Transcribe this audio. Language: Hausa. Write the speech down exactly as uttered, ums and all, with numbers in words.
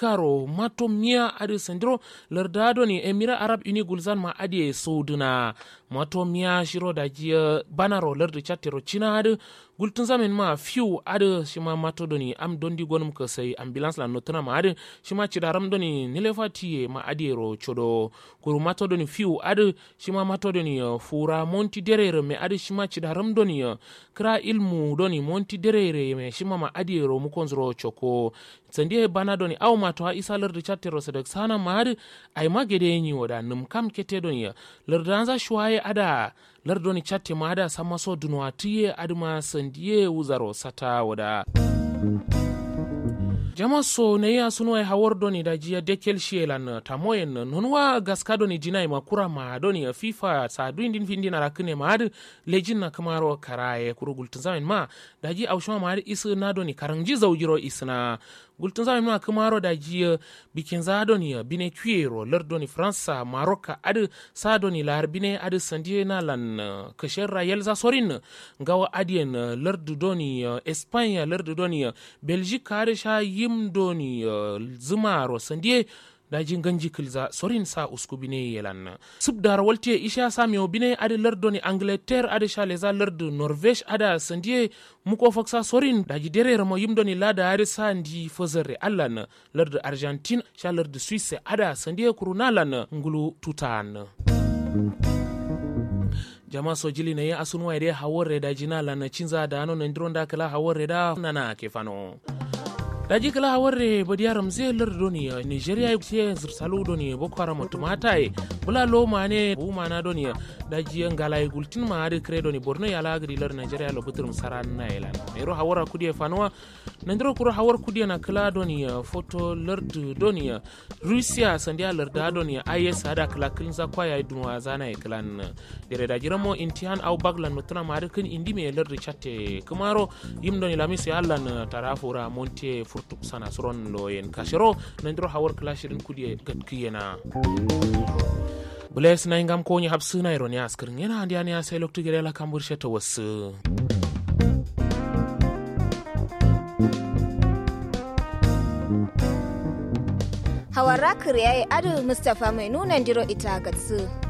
karo mato miya adi sandiro larda doni emira arab uni gulzan ma adi sauduna mato miya shiro da jiya banaro lardi chatero china adi gultun zamen ma fiu adi shima mato doni am dondi gonum ka sai ambulance la notana ma adi shima chidaram doni nilefati ma adi ro chodo kuru mato doni fiu adi shima mato doni fura monti derere me adi shima chidaram doni kra ilmu doni monti derere me shima ma adi ro mukonzro choko sandie bana doni au mato ha isa lardi chatero sadek sana ma adi ay magede nyi woda num kam kete doni lardanza shwaye ada lardoni chatte ma ada sama so dunwa tiye adma sandie wuzaro sata wada jama so ne ya sunu ay hawar doni da jiya dekel shelan tamoyen nonwa gaska doni jinai makura ma doni fifa sa duin din findi na rakne ma ad lejin na kamaro karaye kurugul tzamen ma daji awshma ma isu na doni karanji zawjiro isna gultun zamen ma kamaro da jiya bikin za doni bine kuero lardoni fransa maroka ad sa doni lar bine ad sandie na lan kasher rayel za sorin gawa adien lardu doni espanya lardu doni belgique kare sha yim doni zumaro sandie dajin ganji kilza sorin sa uskubine yelan subdar walte isha samio bine ade lardoni angleterre ade shaleza lardu norvège ada sandie muko faksa sorin daji derere mo yimdoni lada ade sandi fozere allan lardu argentine sha lardu suisse ada sandie kurunalan ngulu tutan jama so jili ne asunu waide hawore daji nalan cinza da no ndronda kala hawore da nana kefano daji kala hawarre badiya ramze lardoni nigeria ce zursalu doni boko haram tumata e bula lo mane bu mana doni daji ngala gultin ma ade credo ni borno yala gri lar nigeria lo butur saran na elan ero hawara kudi fanwa nandro kuro hawar kudi na kala doni photo lard doni russia sandia larda doni is ada kala kinza kwaya dunwa zana e klan dire daji ramo intihan au baglan mutuna ma ade kin indi me lard chatte kumaro yimdoni lamisi allan tarafura monte furtu sana suron loyen kashiro nandro hawar klashirin kudi gatkiyena bules na ingam ko ni habsuna ironi askar ngena andi ani asay loktu gele la kambur sheto wasu hawara kriyaye adu mustafa mai nuna ndiro ita gatsu